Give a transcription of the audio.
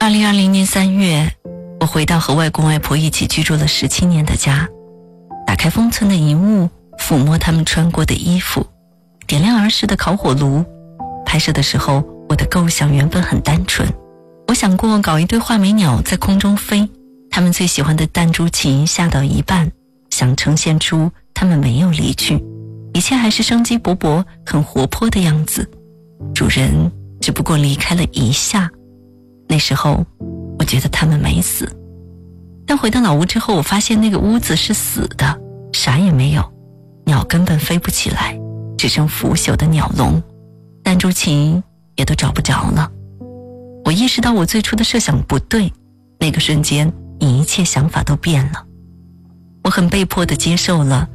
2020年3月，我回到和外公外婆一起居住了17年的家，打开封存的遗物，抚摸他们穿过的衣服，点亮儿时的烤火炉。拍摄的时候，我的构想原本很单纯，我想过搞一堆画眉鸟在空中飞，他们最喜欢的弹珠琴下到一半，想呈现出他们没有离去，一切还是生机勃勃很活泼的样子，主人只不过离开了一下。那时候我觉得他们没死，但回到老屋之后，我发现那个屋子是死的，啥也没有，鸟根本飞不起来，只剩腐朽的鸟笼，弹珠琴也都找不着了。我意识到我最初的设想不对，那个瞬间一切想法都变了。我很被迫地接受了